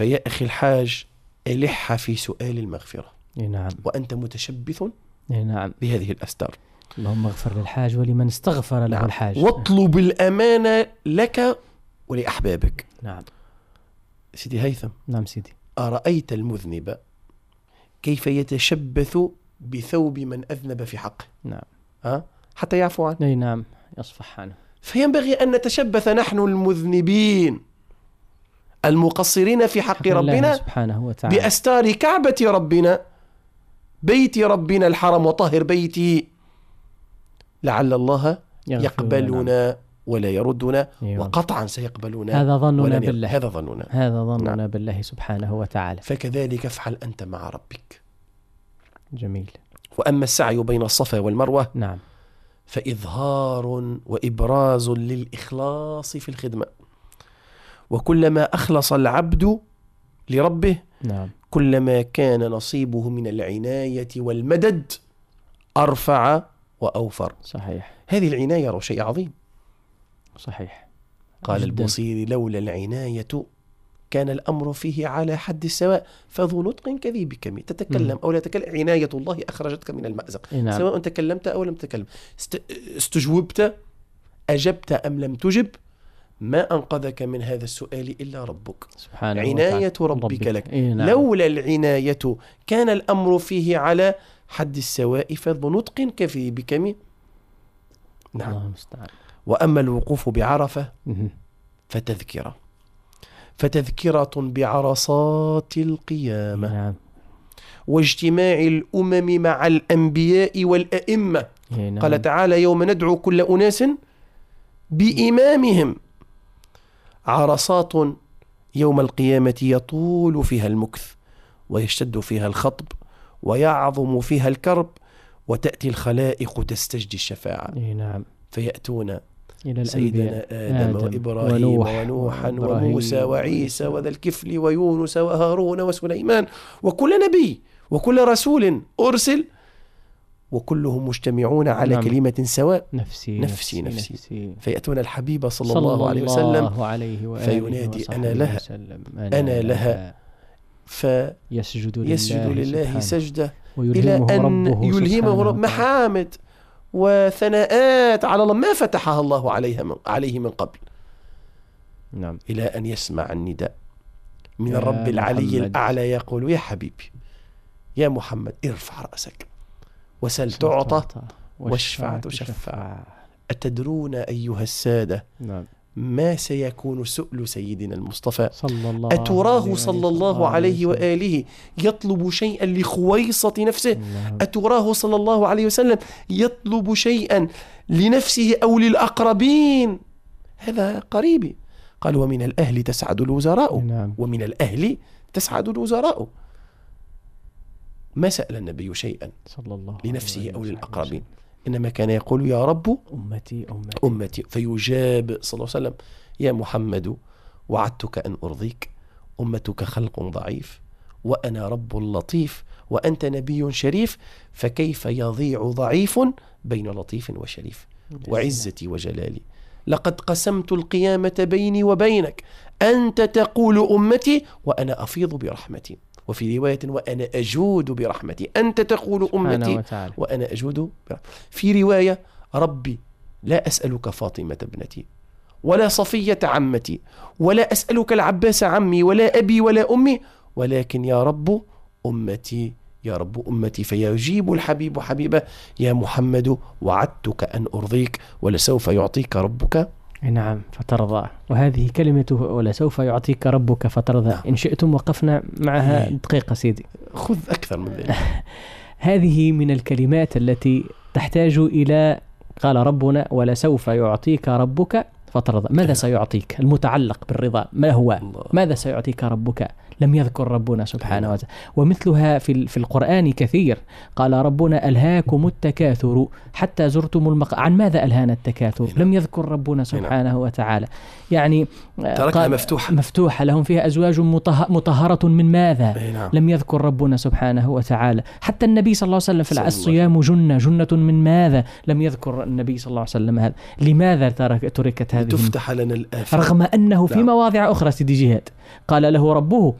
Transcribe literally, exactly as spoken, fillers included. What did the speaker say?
فيا أخي الحاج ألح في سؤال المغفرة. نعم. وأنت متشبث نعم. بهذه الأستار. اللهم اغفر للحاج ولمن استغفر له نعم. الحاج. واطلب الأمان لك ولأحبابك. نعم. سيدي هيثم. نعم سيدي. أرأيت المذنب كيف يتشبث بثوب من أذنب في حقه؟ نعم. ها؟ حتى يعفو عنه. أي نعم، يصفح عنه. فينبغي أن نتشبث نحن المذنبين المقصرين في حق ربنا سبحانه وتعالى بأستار كعبة ربنا، بيت ربنا الحرم، وطهر بيتي، لعل الله يقبلنا ولا يردنا. أيوة. وقطعا سيقبلنا. هذا ظننا بالله. هذا ظننا هذا ظننا نعم. بالله سبحانه وتعالى. فكذلك افعل أنت مع ربك. جميل. وأما السعي بين الصفا والمروة نعم. فإظهار وإبراز للإخلاص في الخدمة. وكلما أخلص العبد لربه نعم. كلما كان نصيبه من العناية والمدد أرفع وأوفر. صحيح. هذه العناية شيء عظيم. صحيح. قال البوصيري لولا العناية كان الأمر فيه على حد السواء، فذو نطق كذيب كمي تتكلم أو لا تتكلم، عناية الله أخرجتك من المأزق. نعم. سواء تكلمت أو لم تتكلم، استجوبت أجبت أم لم تجب، ما أنقذك من هذا السؤال إلا ربك سبحانه عناية وتعالى. ربك, ربك لك. إيه نعم. لولا العناية كان الأمر فيه على حد السواء، فذو نطق كذيب كمي. نعم. الله المستعان. وأما الوقوف بعرفة فتذكرة فتذكرة بعرصات القيامة. نعم. واجتماع الأمم مع الأنبياء والأئمة. نعم. قال تعالى يوم ندعو كل أناس بإمامهم. عرصات يوم القيامة يطول فيها المكث ويشتد فيها الخطب ويعظم فيها الكرب، وتأتي الخلائق تستجدي الشفاعة. نعم. فيأتون إلى سيدنا آدم, آدم وإبراهيم ونوح ونوحا وموسى وعيسى وذا الكفل ويونس وهارون وسليمان وكل نبي وكل رسول أرسل، وكلهم مجتمعون على نعم. كلمة سواء نفسي نفسي نفسي, نفسي. فيأتون الحبيب صلى, صلى الله عليه وسلم الله عليه وآله فينادي أنا لها أنا, أنا لها فيسجد لله, لله سجدة إلى أن يلهمه رب محامد وثناءات على الله ما فتحها الله عليها من عليه من قبل. نعم. إلى أن يسمع النداء من الرب العلي محمد. الأعلى يقول يا حبيبي يا محمد ارفع رأسك وسل تعطى واشفع تشفع. أتدرون أيها السادة نعم. ما سيكون سؤل سيدنا المصطفى صلى الله أتراه صلى الله عليه وآله يطلب شيئا لخويصة نفسه؟ أتراه صلى الله عليه وسلم يطلب شيئا لنفسه أو للأقربين؟ هذا قريبي. قال ومن الأهل تسعد الوزراء. نعم. ومن الأهل تسعد الوزراء. ما سأل النبي شيئا صلى الله لنفسه أو للأقربين، إنما كان يقول يا رب أمتي أمتي, أمتي. فيجاب صلى الله عليه وسلم يا محمد وعدتك أن أرضيك، أمتك خلق ضعيف وأنا رب لطيف وأنت نبي شريف، فكيف يضيع ضعيف بين لطيف وشريف؟ وعزتي وجلالي لقد قسمت القيامة بيني وبينك، أنت تقول أمتي وأنا أفيض برحمتي، وفي رواية وأنا أجود برحمتي، أنت تقول أمتي وأنا أجود برحمتي. في رواية ربي لا أسألك فاطمة ابنتي ولا صفية عمتي ولا أسألك العباس عمي ولا أبي ولا أمي، ولكن يا رب أمتي يا رب أمتي. فيجيب الحبيب حبيبه يا محمد وعدتك أن أرضيك ولسوف يعطيك ربك نعم فترضى. وهذه كلمة ولسوف يعطيك ربك فترضى. نعم. إن شئتم وقفنا معها دقيقة سيدي. خذ أكثر من ذلك. هذه من الكلمات التي تحتاج إلى قال ربنا ولسوف يعطيك ربك فترضى. ماذا سيعطيك؟ المتعلق بالرضا ما هو؟ الله. ماذا سيعطيك ربك؟ لم يذكر ربنا سبحانه وتعالى. ومثلها في في القرآن كثير. قال ربنا ألهاكم التكاثر حتى زرتم المقابر. عن ماذا ألهانا التكاثر؟ لم يذكر ربنا سبحانه وتعالى. يعني تركها مفتوحة مفتوحة لهم فيها أزواج مطهرة من ماذا؟ لم يذكر ربنا سبحانه وتعالى. حتى النبي صلى الله عليه وسلم في الصيام جنة جنة من ماذا؟ لم يذكر النبي صلى الله عليه وسلم هذا. لماذا تركت هذه؟ تفتح لنا الآفاق رغم أنه في مواضع أخرى سيدي جهاد قال له ربه